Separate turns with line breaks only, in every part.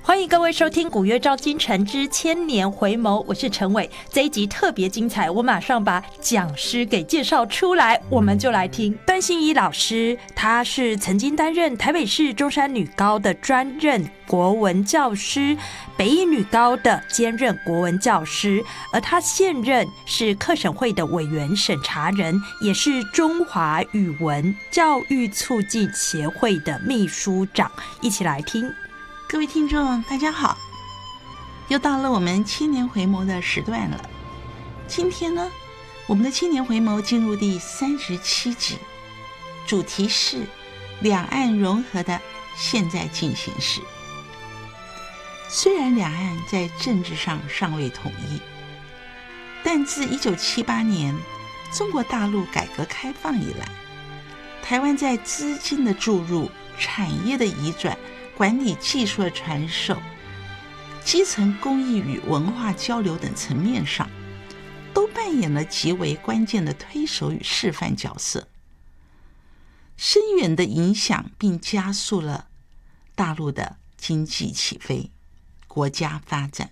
欢迎各位收听古乐照今晨之千年回眸，我是陈伟。这一集特别精彩，我马上把讲师给介绍出来，我们就来听段信一老师。他是曾经担任台北市中山女高的专任国文教师，北一女高的兼任国文教师，而他现任是课审会的委员审查人，也是中华语文教育促进协会的秘书长。一起来听。
各位听众大家好，又到了我们千年回眸的时段了。今天呢，我们的千年回眸进入第37集，主题是两岸融合的现在进行时。虽然两岸在政治上尚未统一，但自1978年中国大陆改革开放以来，台湾在资金的注入、产业的移转、管理技术的传授、基层公益与文化交流等层面上，都扮演了极为关键的推手与示范角色，深远的影响并加速了大陆的经济起飞、国家发展。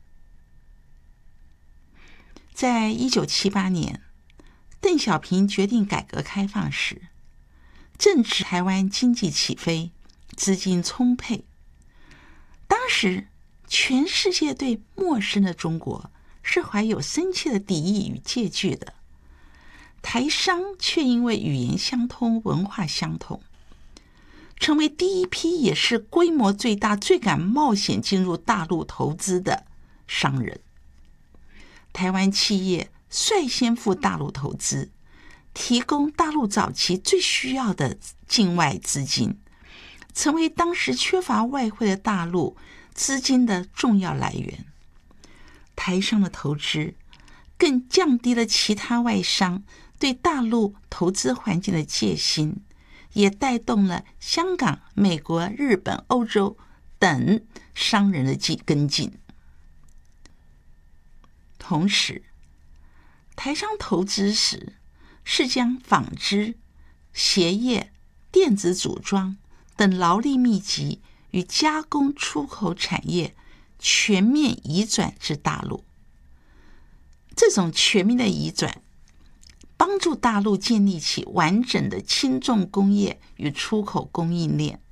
在1978年，邓小平决定改革开放时，正值台湾经济起飞、资金充沛，当时全世界对陌生的中国是怀有深切的敌意与戒惧的，台商却因为语言相通、文化相同，成为第一批也是规模最大、最敢冒险进入大陆投资的商人。台湾企业率先赴大陆投资，提供大陆早期最需要的境外资金，成为当时缺乏外汇的大陆资金的重要来源。台商的投资更降低了其他外商对大陆投资环境的戒心，也带动了香港、美国、日本、欧洲等商人的跟进。同时，台商投资时是将纺织、鞋业、电子组装等劳力密集与加工出口产业全面移转至大陆。这种全面的移转帮助大陆建立起完整的轻重工业与出口供应链，